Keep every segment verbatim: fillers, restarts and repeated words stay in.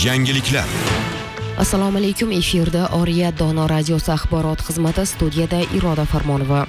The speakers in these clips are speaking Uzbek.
Yangiliklar. Assalomu alaykum, efirda Oriya Dono radiosi axborot xizmati, studiyada Iroda Farmonova.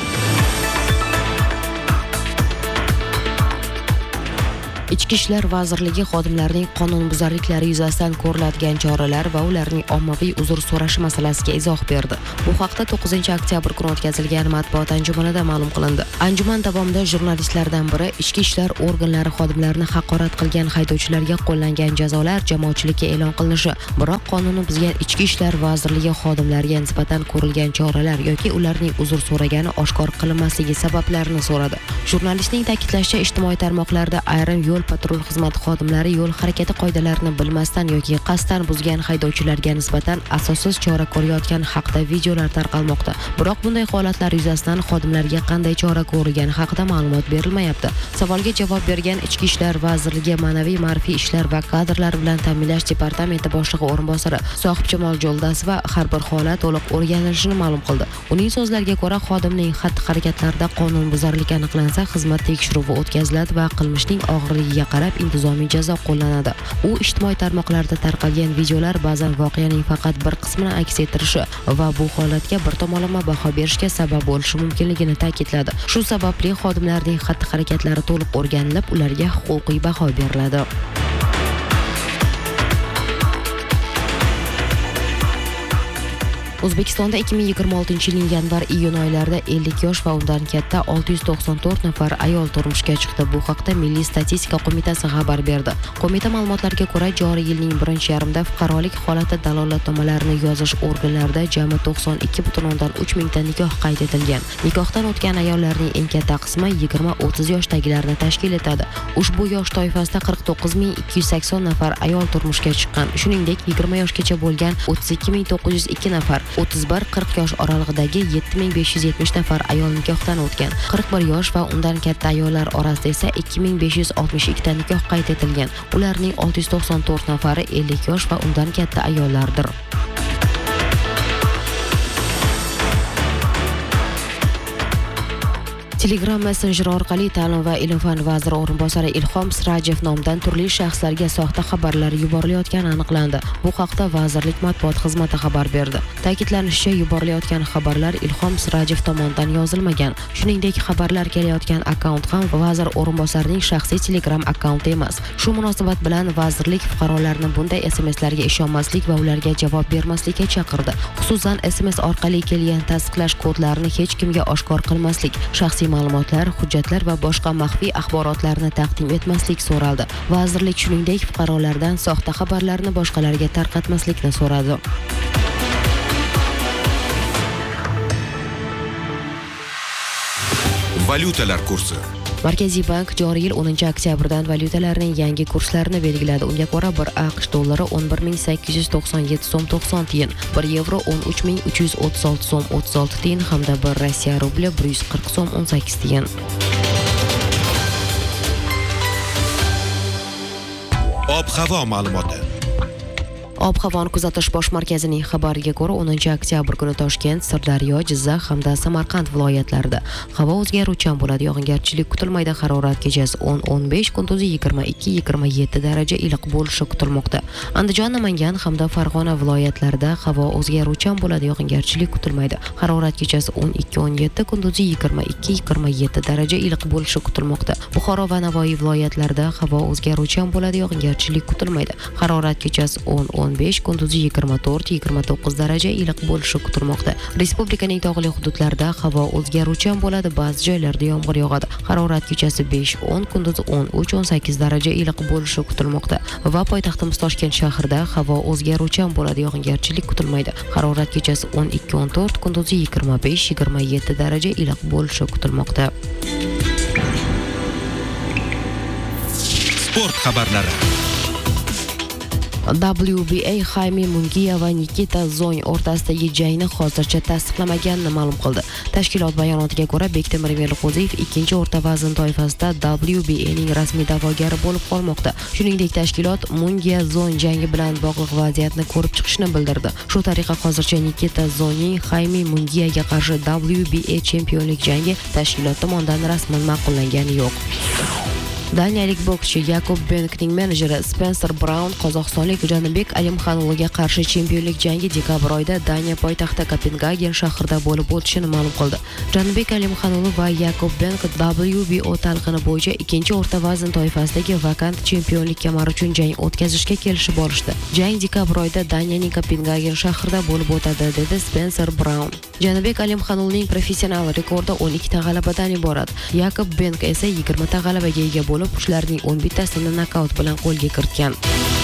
Ichki ishlar vazirligi xodimlarining qonunbuzarliklari yuzasidan ko'riladigan choralar va ularning ommaviy uzr so'rashi masalasiga izoh berdi. Bu haqda to'qqizinchi oktyabr kuni o'tkazilgan matbuot anjumanida ma'lum qilindi. Anjuman davomida jurnalistlardan biri ichki ishlar organlari xodimlarini haqorat qilgan haydovchilarga qo'llangan jazolar jamoatchilikka e'lon qilinishi, biroq qonunni buzgan ichki ishlar vazirligi xodimlariga nisbatan ko'rilgan choralar yoki ularning uzr so'ragani oshkor qilinmasligi sabablarini so'radi. Jurnalistning ta'kidlashicha, ijtimoiy tarmoqlarda ayrim yo'l patrul xizmati xodimlari yo'l harakati qoidalarini bilmasdan yoki qasddan buzgan haydovchilarga nisbatan asossiz chora ko'rayotgani haqida videolar tarqalmoqda. Biroq bunday holatlar yuzasidan xodimlarga qanday chora ko'rilgani haqida ma'lumot berilmayapti. Savolga javob bergan Ichki ishlar vazirligi Ma'naviy ma'rifiy ishlar va kadrlar bilan ta'minlash departamenti boshlig'i o'rinbosari Sohibjamol Jo'ldasova har bir holat to'liq o'rganilishini ma'lum qildi. Uning so'zlariga ko'ra, xodimning xatti-harakatlarida qonunbuzarlik aniqlansa, xizmat tekshiruvi o'tkaziladi va qilmishning og'irligiga qarab intizomiy jazo qo'llanadi. U ijtimoiy tarmoqlarda tarqalgan videolar ba'zan voqeaning faqat bir qismini aks ettirishi va bu holatga bir tomonlama baho berishga sabab bo'lishi mumkinligini ta'kidladi. Shu sababli xodimlarning xatti-harakatlari to'liq o'rganilib, ularga huquqiy baho beriladi. O'zbekistonda ikki ming yigirma oltinchi yilning yanvar-iyun oylarida ellik yosh va undan katta olti yuz to'qson to'rt nafar ayol turmushga chiqdi. Bu haqda Milliy statistika qo'mitasi xabar berdi. Qo'mita ma'lumotlariga ko'ra, joriy yilning birinchi yarmida fuqarolik holati dalolatnomalarini yozish organlarida jami to'qson ikki butun o'ndan uch mingta nikoh qayd etilgan. Nikohdan o'tgan ayollarning eng katta qismi yigirma o'ttiz yoshdagilarni tashkil etadi. Ushbu yosh toifasida qirq to'qqiz ming ikki yuz sakson nafar ayol turmushga chiqqan. Shuningdek, yigirma yoshgacha bo'lgan o'ttiz ikki ming to'qqiz yuz ikki nafar, o'ttiz bir qirq yosh oralig'idagi yetti ming besh yuz yetmish nafar ayol nikohdan o'tgan. qirq bir yosh va undan katta ayollar orasida esa ikki ming besh yuz oltmish ikki ta nikoh qayd etilgan. Ularning olti yuz to'qson to'rt nafari ellik yosh va undan katta ayollardir. Telegram messenjeri orqali Ta'lim va ilm-fan vaziri o'rinbosari Ilhom Sirajev nomidan turli shaxslarga soxta xabarlar yuborilayotgani aniqlandi. Bu haqda vazirlik matbuot xizmati xabar berdi. Ta'kidlanishicha, yuborilayotgan xabarlar Ilhom Sirajev tomonidan yozilmagan. Shuningdek, xabarlar kelayotgan akkaunt ham vazir o'rinbosarining shaxsiy Telegram akkaunti emas. Shu munosabat bilan vazirlik fuqarolarni bunday S M Slarga ishonmaslik va ularga javob bermaslikka chaqirdi. Xususan, S M S orqali kelgan tasdiqlash kodlarini hech kimga oshkor qilmaslik, shaxsiy ma'lumotlar, hujjatlar va boshqa maxfiy axborotlarni taqdim etmaslik so'raldi. Vazirlik shuningdek fuqarolardan soxta xabarlarni boshqalarga tarqatmaslikni so'radi. Valyutalar kursi. Markaziy bank joriy yil o'ninchi oktyabrdan valyutalarning yangi kurslarini belgiladi. Unga ko'ra, bir AQSh dollari o'n bir ming sakkiz yuz to'qson yetti so'm to'qson tiyin, bir yevro o'n uch ming uch yuz o'ttiz olti so'm o'ttiz olti tiyin hamda bir Rossiya rubli bir yuz qirq so'm o'n sakkiz tiyin. Ob-havo ma'lumoti. Ob-havoni kuzatish bosh markazining xabariga ko'ra, o'ninchi oktyabr kuni Toshkent, Sirdaryo, Jizzax hamda Samarqand viloyatlarida havo o'zgaruvchan bo'ladi. Yog'ingarchilik kutilmaydi. Harorat kechasi o'n o'n besh, kunduzi yigirma ikki yigirma yetti daraja iliq bo'lishi kutilmoqda. Andijon, Namangan hamda Farg'ona viloyatlarida havo o'zgaruvchan bo'ladi. Yog'ingarchilik kutilmaydi. Harorat kechasi o'n ikki o'n yetti, kunduzi yigirma ikki yigirma yetti daraja iliq bo'lishi kutilmoqda. Buxoro va Navoiy viloyatlarida havo o'zgaruvchan bo'ladi. Yog'ingarchilik kutilmaydi. Harorat kechasi o'n o'n besh, kunduzi yigirma to'rt yigirma to'qqiz daraja iliq bo'lishi kutilmoqda. Respublikaning tog'li hududlarida havo o'zgaruvchan bo'ladi. Ba'zi joylarda yomg'ir yog'adi. Harorat kechasi besh o'n, kunduzi o'n uch o'n sakkiz daraja iliq bo'lishi kutilmoqda. Va poytaxtimiz Toshkent shahrida havo o'zgaruvchan bo'ladi. Yog'ingarchilik kutilmaydi. Harorat kechasi o'n ikki o'n to'rt, kunduzi yigirma besh yigirma yetti daraja iliq bo'lishi kutilmoqda. Sport xabarlari. W B A Xaymi Mungiya va Nikita Zoyn o'rtasidagi jangni hozircha tasdiqlamaganini ma'lum qildi. Tashkilot bayonotiga ko'ra, Bektemir Meliqo'ziyev ikkinchi o'rta vazn toifasida W B A ning rasmiy da'vogari bo'lib qolmoqda. Shuningdek, tashkilot Mungiya Zoyn jangi bilan bog'liq vaziyatni ko'rib chiqishni bildirdi. Shu tariqa hozircha Nikita Zoynning Xaymi Mungiyaga qarshi W B A chempionlik jangi tashkilot tomonidan rasman ma'qullangani yo'q. Daniyalik bokschi Yakob Benkning menejeri Spencer Braun qozog'istonlik Janibek Alimxanuliga qarshi chempionlik jangi dekabr oyida Daniya poytaxti Kopengagen shahrida bo'lib o'tishini ma'lum qildi. Janibek Alimxanuli va Yakob Benk W B O talqini bo'yicha ikkinchi o'rta vazn toifasidagi vakant chempionlik kamari uchun jang o'tkazishga kelishib olishdi. Jang dekabr oyida Daniyaning Kopengagen shahrida bo'lib o'tadi, dedi Spencer Braun. Janibek Alimxanulining professional rekordi o'n ikkita g'alabadan iborat. Yakob Benk esa yigirmata g'alabaga ega bo'lib, uchlarning o'n bittasini nokaut bilan qo'lga kiritgan.